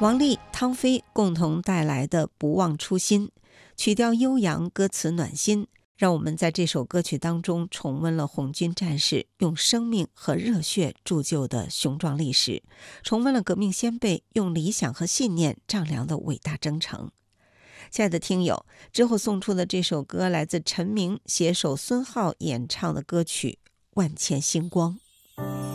王丽、汤飞共同带来的《不忘初心》，曲调悠扬，歌词暖心，让我们在这首歌曲当中重温了红军战士用生命和热血铸就的雄壮历史，重温了革命先辈用理想和信念丈量的伟大征程。亲爱的听友，之后送出的这首歌来自陈明携手孙浩演唱的歌曲《万千星光》。